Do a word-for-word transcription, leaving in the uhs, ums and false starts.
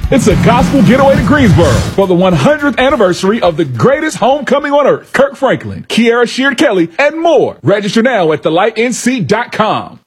It's a gospel getaway to Greensboro for the one hundredth anniversary of the greatest homecoming on earth. Kirk Franklin, Kiara Sheard Kelly, and more. Register now at the light n c dot com.